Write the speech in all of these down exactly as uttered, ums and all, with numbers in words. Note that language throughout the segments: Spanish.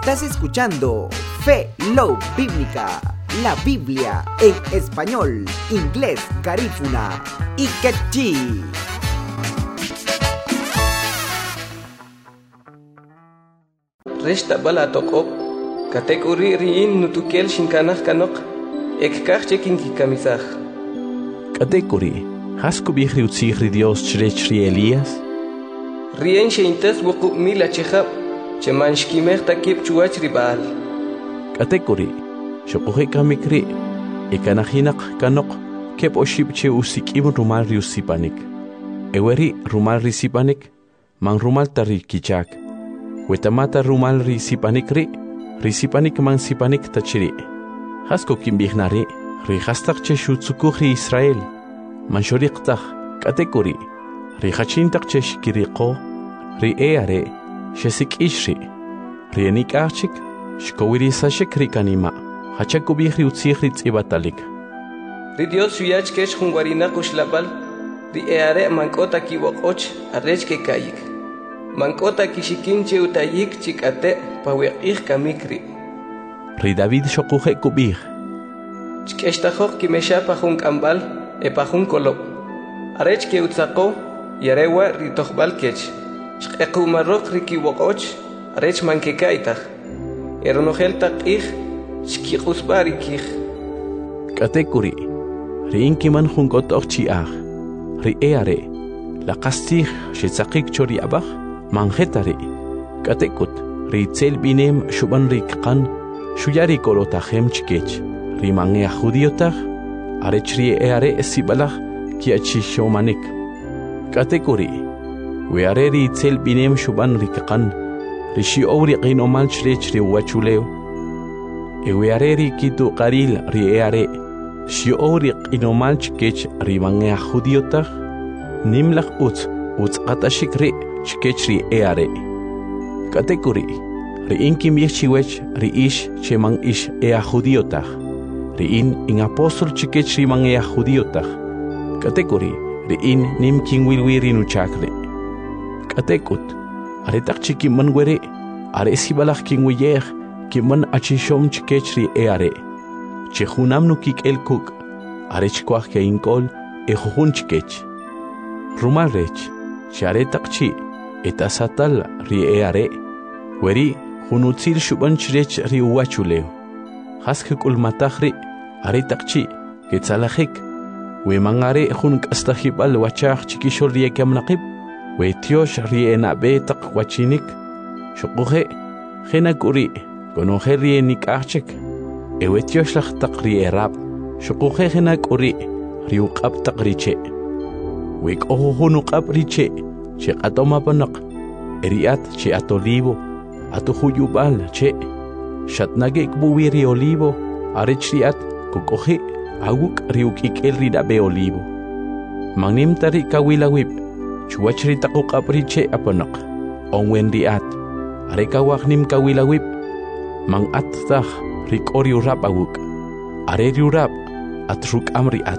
Estás escuchando Fe Love Bíblica, la Biblia en español, inglés, garífuna y quechí. Resta bala tokop, katekuri riin nutukel shinkanach kanok, ekkach chekinki kamisach. Katekuri, haskubih riutzihri Dios chrechri Elías? Rien sheintes wuku mila chehab, chemanshkimech takip chuachri baal. Katekuri, shokuhe kamikri, ekanahinak kanok, kep oshib che usikim rumal riusipanik. Eweri rumal risipanik, mang rumal tari kichak. Wetamata rumal risipanik ri, risipanik man sipanik tachiri. Hasko kimbihnari, ri hastak che shutsukuhi Israel. Manshoriqtach, katekuri, ri hachintak che shikiriqo, ri eare, shesik ishri, ri enik archik, shkowiri sashik ri kanima, hachakubihri utsihri tsibatalik. Ri Dios shuyach kesh hunwarina kushlabal, ri eare mankota kiwokoch, arrech ke kayik. Mankota kishikinche utayik chikate pawiqih kamikri. Ri David shokuhe kubih. Chkeshtajok kimesha pajun kambal, e pajun kolop. Arech ke utzako, yarewa ritohbal kech. Chkequmarok rikiwokoch, arech mankekaitaj. Eronogel takih, chkikusbarikih. Katekuri, ri inkiman junkotok chiah. Ri eare, la kastih shetzakik chori abach. Manjetari, katekut, ritzel binem shuban rikkan, shuyari kolotahem chkech, rimangea judiotach, arechri eare sibalach, kiachi shomanik. Katekuri, weare ritzel binem shuban rikkan, rishi ori qinomal chrechri wachuleo. Eweare rikitu qaril rieare, shi ori qinomal chkech, rimangea judiotach, nimlach utz, utz atashikri. Chkechri eare. Katekuri, ri inkim yechiwech, ri ish chemang ish ea judiotach. Ri in in apostol chkechri mang ea judiotach. Katekuri, ri in nim king wilwiri nu chakre. Katekut, aretak chikim manwere, are sibalach king wiyer, kiman achishom chkechri eare. Chehunam nu kik el kuk, arechkwach ke inkol, e jujun chkech. Rumal rech, charetak chi. Etasatal ri eare, weri hunutzil shuban chrech ri uachuleo. Haskuk ulmatachri, aretakchi, ketzalachik, we mangare hunk astahibal wachach chikishol ri ekamnaqib, we tiosh ri enabe tak wachinik, shukuhe, henakuri, konohe ri enik achik, ewe tiosh lach tak ri erab, shukuhe henakuri, ri uqab tak riche. Wek oho hunukab riche. Che atoma panak, eriat che atolivo, atuhuyubal che, shatnagek buwiri olivo, arechriat, kukohe, aguk riukik el ridabe olivo. Mangnim tari kawilawip, chuachri takuk apriche apanak, onwen riat, arekawaknim kawilawip, mang attah rikori urap aguk, are riurap, atruk amriat.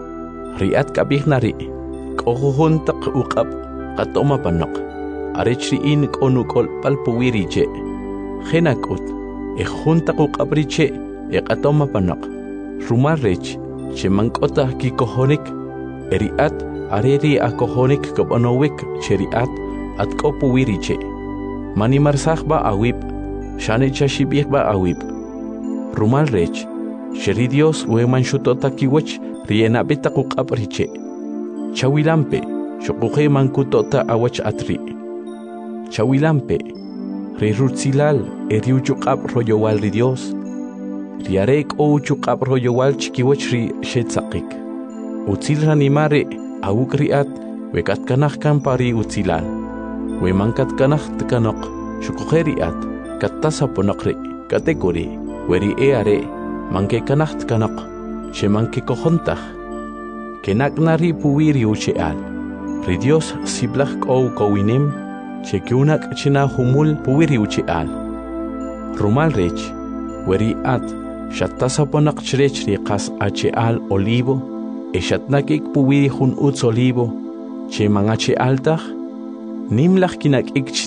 Riat kabihnari, kohohon tak ukap, Katoma panak, arechri in konukol palpuwiriche. Henakut, e juntakuk abriche, e katoma panak. Rumarrech, che mankota kikohonik, eriat, areri akohonik kabanowik, cheriat, at kopuwiriche. Manimarsach ba awip, shane chashibih ba awip. Rumarrech, sheridios weman shutota kiwech, riena betakuk abriche. Chawilampe, Shokuhe mankutota awach atri. Chawilampe, rirurtzilal, eriuchukab royowal ri Dios. Riarek o uchukab royowal chikiwachri shetzakik. Utzil ranimare, awukriat, wekat kanach kampari utzilal. We mankat kanach tkanok, shukухeriat, katasa ponokri, katekuri, weri eare, manke kanach tkanok, shemanke kohontach. Kenaknari puwiri ucheal. Ri Dios siblach kou kowinem, chekiunak china humul puwiri uchial. Rumal rech, weri at, shatasaponak chrech riqas acheal olivo, e shatnakik puwiri hun uts olivo, che mangache altach, nimlach kinak ik